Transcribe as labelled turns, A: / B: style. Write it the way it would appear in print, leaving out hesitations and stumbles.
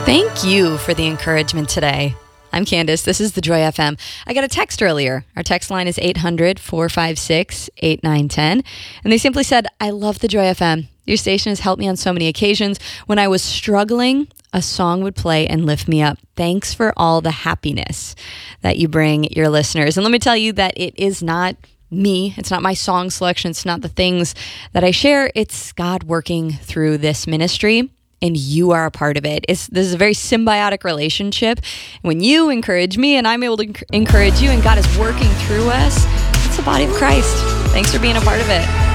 A: Thank you for the encouragement today. I'm Candace. This is The Joy FM. I got a text earlier. Our text line is 800-456-8910. And they simply said, I love The Joy FM. Your station has helped me on so many occasions. When I was struggling, a song would play and lift me up. Thanks for all the happiness that you bring your listeners. And let me tell you that it is not me. It's not my song selection. It's not the things that I share. It's God working through this ministry. And you are a part of it. This is a very symbiotic relationship. When you encourage me and I'm able to encourage you and God is working through us, it's the body of Christ. Thanks for being a part of it.